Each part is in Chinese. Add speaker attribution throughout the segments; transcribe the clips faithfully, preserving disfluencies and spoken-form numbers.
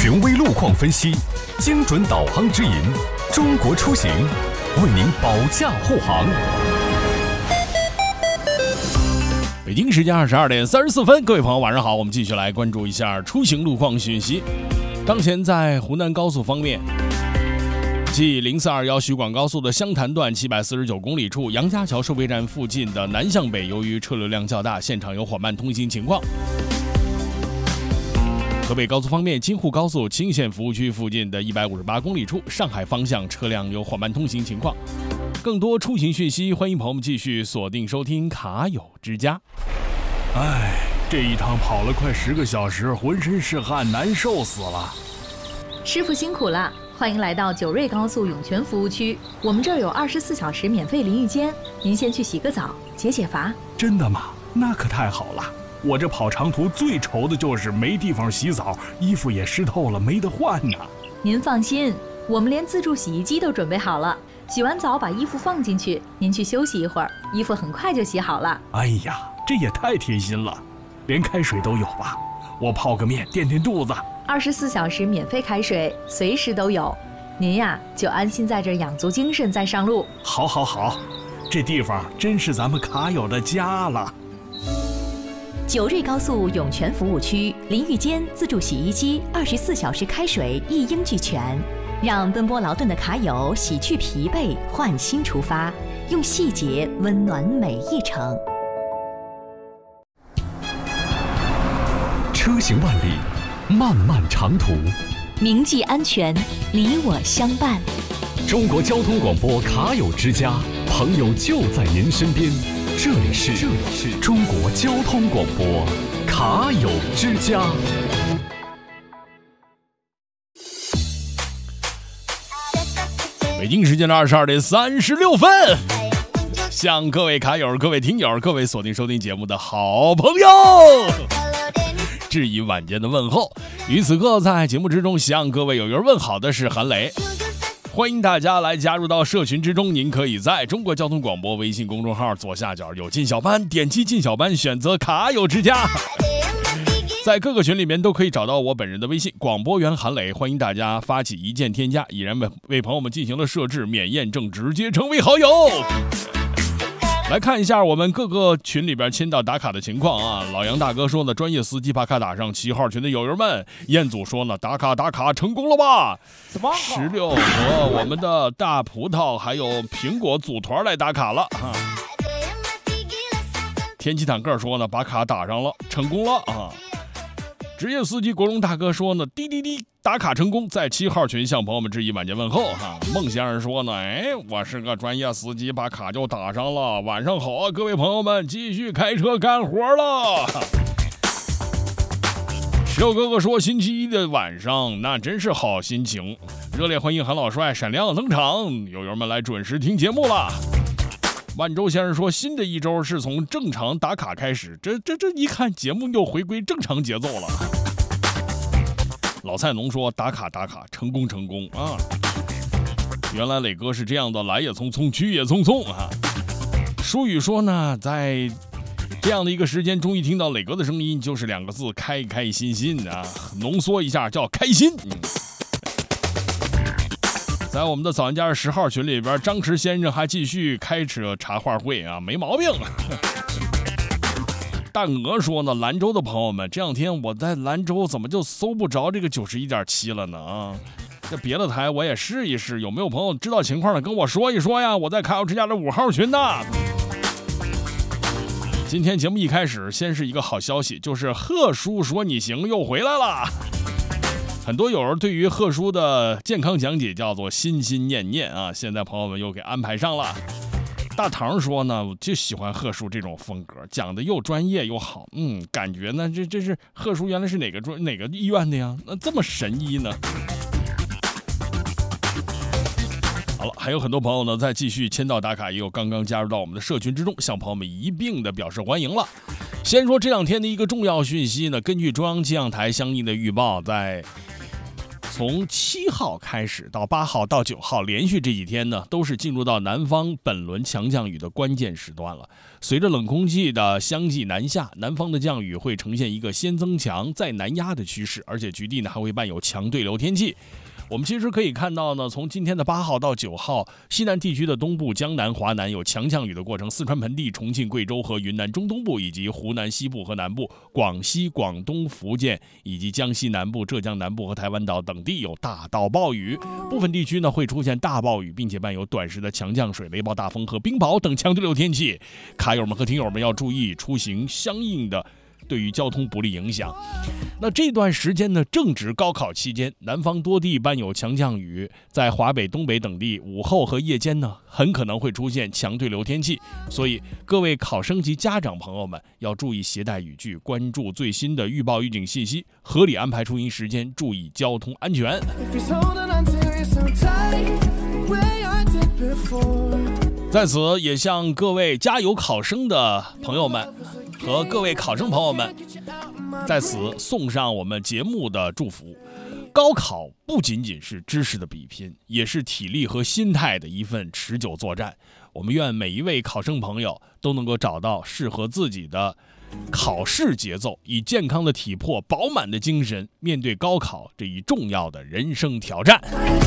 Speaker 1: 权威路况分析，精准导航指引，中国出行为您保驾护航。北京时间二十二点三十四分，各位朋友晚上好，我们继续来关注一下出行路况讯息。当前在湖南高速方面，即零四二一徐广高速的湘潭段七百四十九公里处杨家桥收费站附近的南向北，由于车流量较大，现场有缓慢通行情况。河北高速方面，京沪高速清县服务区附近的一百五十八公里处上海方向车辆有缓慢通行情况。更多出行讯息，欢迎朋友们继续锁定收听卡友之家。
Speaker 2: 哎，这一趟跑了快十个小时，浑身是汗，难受死了。
Speaker 3: 师傅辛苦了，欢迎来到九瑞高速涌泉服务区，我们这儿有二十四小时免费淋浴间，您先去洗个澡，解解乏。
Speaker 2: 真的吗？那可太好了。我这跑长途最愁的就是没地方洗澡，衣服也湿透了，没得换呢。
Speaker 3: 您放心，我们连自助洗衣机都准备好了，洗完澡把衣服放进去，您去休息一会儿，衣服很快就洗好了。
Speaker 2: 哎呀，这也太贴心了，连开水都有吧？我泡个面垫垫肚子。
Speaker 3: 二十四小时免费开水，随时都有。您呀，就安心在这养足精神再上路。
Speaker 2: 好好好，这地方真是咱们卡友的家了。
Speaker 4: 九瑞高速涌泉服务区，淋浴间、自助洗衣机、二十四小时开水一应俱全，让奔波劳顿的卡友洗去疲惫，换新出发，用细节温暖每一程。
Speaker 1: 车行万里，漫漫长途，
Speaker 4: 铭记安全，你我相伴。
Speaker 1: 中国交通广播卡友之家，朋友就在您身边。这里是这里是中国交通广播卡友之家。北京时间的二十二点三十六分，向各位卡友、各位听友、各位锁定收听节目的好朋友，致以晚间的问候。于此刻，在节目之中向各位友友问好的是韩磊。欢迎大家来加入到社群之中，您可以在中国交通广播微信公众号左下角有进小班，点击进小班，选择卡友之家，在各个群里面都可以找到我本人的微信广播员韩磊。欢迎大家发起一键添加，已然为朋友们进行了设置，免验证直接成为好友。来看一下我们各个群里边签到打卡的情况啊。老杨大哥说呢，专业司机把卡打上，七号群的友友们。彦祖说呢，打卡打卡成功了吧？
Speaker 5: 什么？
Speaker 1: 十六和我们的大葡萄还有苹果组团来打卡了啊。天气坦克说呢，把卡打上了，成功了啊。职业司机国荣大哥说呢，滴滴滴打卡成功，在七号群向朋友们致以晚间问候哈。孟先生说呢，哎，我是个专业司机，把卡就打上了。晚上好啊，各位朋友们，继续开车干活了。石头哥哥说，星期一的晚上那真是好心情，热烈欢迎韩老帅闪亮登场，友友们来准时听节目了。万周先生说，新的一周是从正常打卡开始，这这这一看节目又回归正常节奏了。老菜农说，打卡打卡成功成功啊！原来磊哥是这样的，来也匆匆去也匆匆啊。舒宇说呢，在这样的一个时间终于听到磊哥的声音，就是两个字，开开心心啊，浓缩一下叫开心。嗯，在我们的早安家十号群里边，张弛先生还继续开着茶话会啊，没毛病。大鹅说呢，兰州的朋友们，这两天我在兰州怎么就搜不着这个九十一点七了呢？啊，这别的台我也试一试，有没有朋友知道情况的跟我说一说呀？我在卡友之家的五号群呢。今天节目一开始，先是一个好消息，就是贺叔说你行又回来了。很多友人对于贺叔的健康讲解叫做心心念念啊，现在朋友们又给安排上了。大唐说呢，我就喜欢贺叔这种风格，讲的又专业又好，嗯，感觉呢，这这是贺叔原来是哪个专哪个医院的呀？那这么神医呢？好了，还有很多朋友呢在继续签到打卡，也有刚刚加入到我们的社群之中，向朋友们一并的表示欢迎了。先说这两天的一个重要讯息呢，根据中央气象台相应的预报，在从七号开始到八号到九号，连续这几天呢，都是进入到南方本轮强降雨的关键时段了。随着冷空气的相继南下，南方的降雨会呈现一个先增强再南压的趋势，而且局地呢还会伴有强对流天气。我们其实可以看到呢，从今天的八号到九号，西南地区的东部、江南、华南有强降雨的过程，四川盆地、重庆、贵州和云南中东部，以及湖南西部和南部、广西、广东、福建以及江西南部、浙江南部和台湾岛等地有大到暴雨，部分地区呢会出现大暴雨，并且伴有短时的强降水、雷暴大风和冰雹等强对流天气。卡友们和听友们要注意出行相应的对于交通不利影响。那这段时间呢，正值高考期间，南方多地伴有强降雨，在华北、东北等地午后和夜间呢，很可能会出现强对流天气，所以各位考生及家长朋友们要注意携带雨具，关注最新的预报预警信息，合理安排出行时间，注意交通安全。在此也向各位加油考生的朋友们和各位考生朋友们在此送上我们节目的祝福。高考不仅仅是知识的比拼，也是体力和心态的一份持久作战。我们愿每一位考生朋友都能够找到适合自己的考试节奏，以健康的体魄、饱满的精神面对高考这一重要的人生挑战。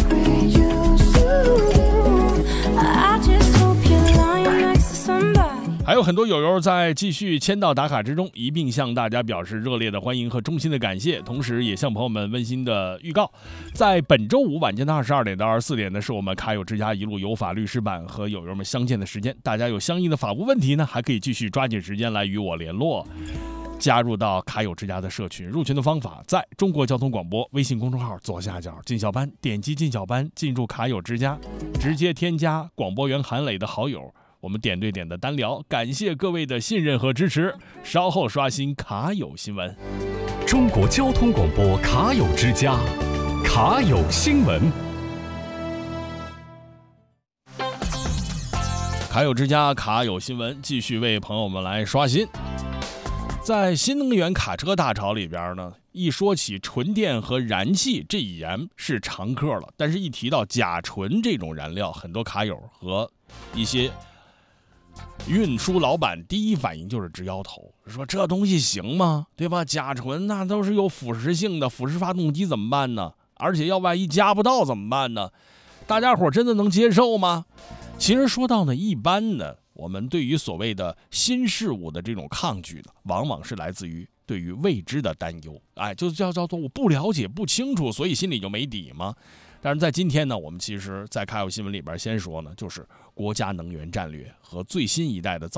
Speaker 1: 还有很多友友在继续签到打卡之中，一并向大家表示热烈的欢迎和衷心的感谢，同时也向朋友们温馨的预告，在本周五晚间的二十二点到二十四点呢，是我们卡友之家一路有法律师版和友友们相见的时间。大家有相应的法务问题呢，还可以继续抓紧时间来与我联络。加入到卡友之家的社群，入群的方法在中国交通广播微信公众号左下角进小班，点击进小班进入卡友之家，直接添加广播员韩磊的好友，我们点对点的单聊。感谢各位的信任和支持，稍后刷新卡友新闻。
Speaker 2: 中国交通广播卡友之家，卡友新闻。
Speaker 1: 卡友之家卡友新闻继续为朋友们来刷新。在新能源卡车大潮里边呢，一说起纯电和燃气，这已然是常客了。但是，一提到甲醇这种燃料，很多卡友和一些运输老板第一反应就是直摇头，说这东西行吗？对吧？甲醇那都是有腐蚀性的，腐蚀发动机怎么办呢？而且要万一加不到怎么办呢？大家伙真的能接受吗？其实说到呢，一般的我们对于所谓的新事物的这种抗拒呢，往往是来自于对于未知的担忧。哎，就叫叫做我不了解不清楚，所以心里就没底吗？但是在今天呢，我们其实在卡友新闻里边先说呢，就是国家能源战略和最新一代的造